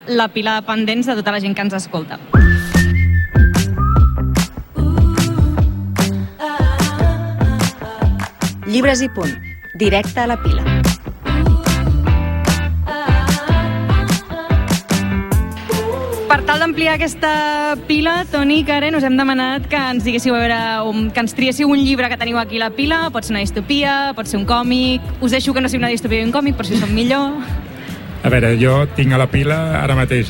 la pila de pendents de tota la gent que ens escolta. Llibres i punt. Directe a la pila. Per tal d'ampliar aquesta pila, Toni i Karen, us hem demanat que ens diguéssiu, que ens triéssiu un llibre que teniu aquí a la pila. Pot ser una distopia, pot ser un còmic. Us deixo que no sigui una distopia i un còmic, per si som millor. A veure, jo tinc a la pila ara mateix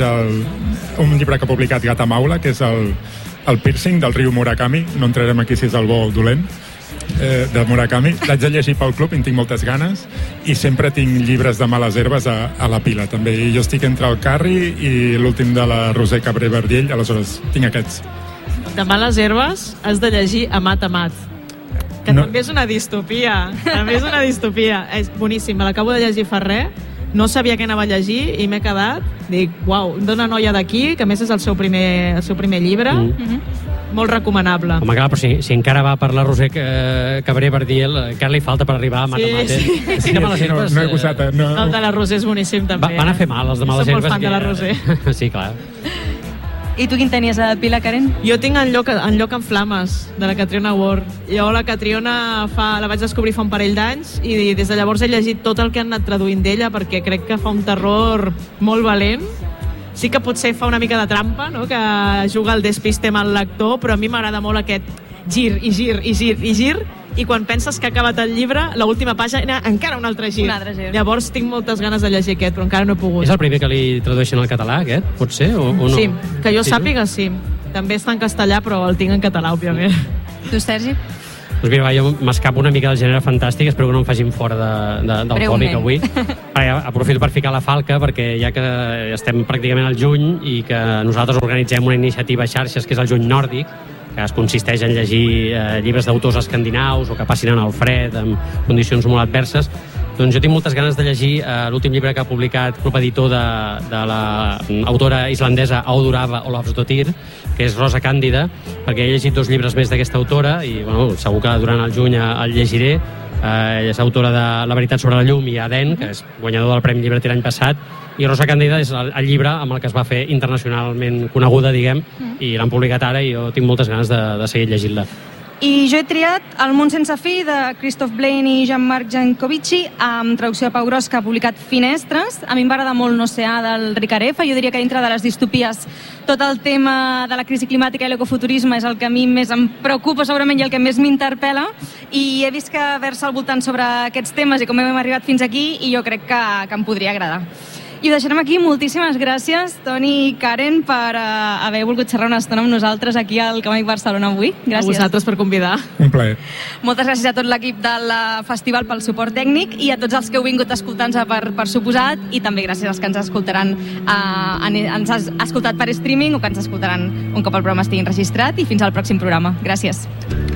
un llibre que ha publicat Gata Maula, que és el Piercing del Ryu Murakami. No entrarem aquí si és el bo o el dolent, de Murakami. L'haig de llegir pel club i en tinc moltes ganes, i sempre tinc llibres de males herbes a la pila també, i jo estic entre el Carri i l'últim de la Roser Cabré Verdiell, aleshores tinc aquests. De males herbes has de llegir Amat Amat, que no. També és una distopia. També és una distopia. És boníssim, me l'acabo de llegir fa res, no sabia què anava a llegir i m'he quedat, dic, uau, d'una noia d'aquí, que a més és el seu primer llibre. Molt recomanable. Home, clar, però si encara va per la Roser Cabré Verdiell, encara li falta per arribar a Matamate. Sí. No he gustat. El de la Roser és boníssim, també. Van a fer mal, els de males herbes. Som molt fan de la Roser. Sí, clar. I tu quin tenies a la pila, Karen? Jo tinc En lloc en flames, de la Catriona Ward. Jo la Catriona la vaig descobrir fa un parell d'anys i des de llavors he llegit tot el que han anat traduint d'ella, perquè crec que fa un terror molt valent. Sí que potser fa una mica de trampa, no?, que juga al despiste amb el lector, però a mi m'agrada molt aquest gir i gir i gir i gir, i quan penses que ha acabat el llibre, l'última pàgina, encara un altre gir. Llavors tinc moltes ganes de llegir aquest, però encara no he pogut. És el primer que li tradueixen al català, aquest? Potser? O no? Sí, que jo sàpiga, sí. També està en castellà, però el tinc en català, òbviament. Tu, Sergi? Doncs mira, jo m'escapo una mica del gènere fantàstic, espero que no em facin fora del còmic avui. Aprofito per ficar la falca, perquè ja que estem pràcticament al juny i que nosaltres organitzem una iniciativa a xarxes que és el Juny Nòrdic, que es consisteix en llegir llibres d'autors escandinaus o que passin en el fred en condicions molt adverses, doncs jo tinc moltes ganes de llegir l'últim llibre que ha publicat Club Editor de l'autora islandesa Audurava Ólafsdóttir, que és Rosa Càndida, perquè he llegit 2 llibres més d'aquesta autora i segur que durant el juny el llegiré. Ella és autora de La veritat sobre la llum i Aden, que és guanyador del Premi Llibreter l'any passat, i Rosa Càndida és el llibre amb el que es va fer internacionalment coneguda, diguem, i l'han publicat ara i jo tinc moltes ganes de seguir llegint-la. I jo he triat El món sense fi, de Christoph Blaine i Jean-Marc Jancovici, amb traducció de Pau Gros, que ha publicat Finestres. A mi em va agradar molt l'Oceà del Ricard F. Jo diria que dintre de les distopies tot el tema de la crisi climàtica i l'ecofuturisme és el que a mi més em preocupa segurament i el que més m'interpel·la, i he vist que versa al voltant sobre aquests temes i com hem arribat fins aquí, i jo crec que em podria agradar. I ho deixarem aquí. Moltíssimes gràcies, Toni i Karen, per haver volgut xerrar una estona amb nosaltres aquí al Còmic Barcelona avui. Gràcies. A vosaltres per convidar. Un plaer. Moltes gràcies a tot l'equip del festival pel suport tècnic i a tots els que heu vingut a escoltar-nos per suposat, i també gràcies als que ens escoltaran, ens has escoltat per streaming o que ens escoltaran un cop el programa estigui enregistrat, i fins al pròxim programa. Gràcies.